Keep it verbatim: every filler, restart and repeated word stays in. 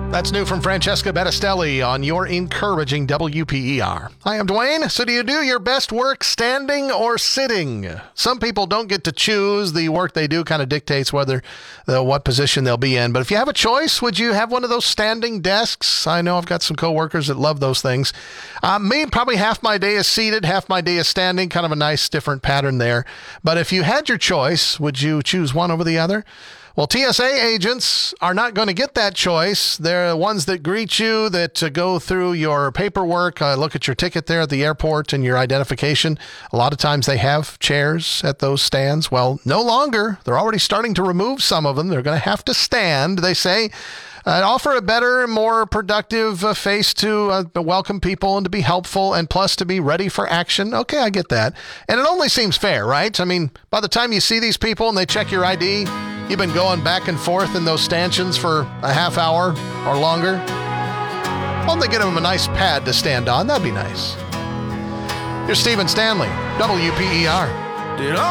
That's new from Francesca Battistelli on your encouraging W P E R. Hi, I'm Dwayne. So do you do your best work standing or sitting? Some people don't get to choose. The work they do kind of dictates whether uh, what position they'll be in. But if you have a choice, would you have one of those standing desks? I know I've got some coworkers that love those things. Uh, me, probably half my day is seated, half my day is standing. Kind of a nice different pattern there. But if you had your choice, would you choose one over the other? Well, T S A agents are not going to get that choice. They're the ones that greet you, that uh, go through your paperwork, uh, look at your ticket there at the airport and your identification. A lot of times they have chairs at those stands. Well, no longer. They're already starting to remove some of them. They're going to have to stand, they say. Uh, offer a better, more productive uh, face to uh, welcome people and to be helpful and plus to be ready for action. Okay, I get that. And it only seems fair, right? I mean, by the time you see these people and they check your I D, you've been going back and forth in those stanchions for a half hour or longer. Why don't they get them a nice pad to stand on? That'd be nice. Here's Stephen Stanley, W P E R. Did I-